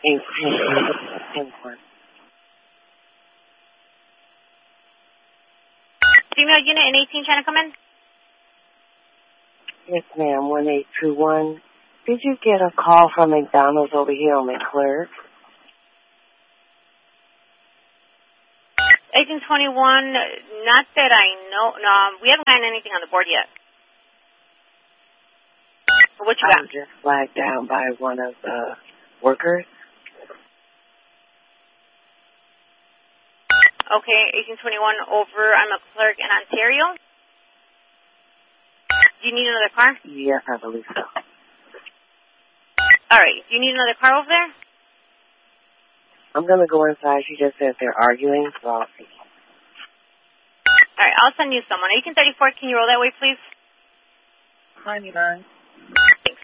Female unit in 18 trying to come in? Yes, ma'am, 1821. Did you get a call from McDonald's over here on McClure? 1821, not that I know. No, we haven't gotten anything on the board yet. What you got? I was just flagged down by one of the workers. Okay, 1821 over. I'm a clerk in Ontario. Do you need another car? Yes, I believe so. All right. Do you need another car over there? I'm going to go inside. She just said they're arguing, so I'll see. All right, I'll send you someone. 1834, can you roll that way, please? 99.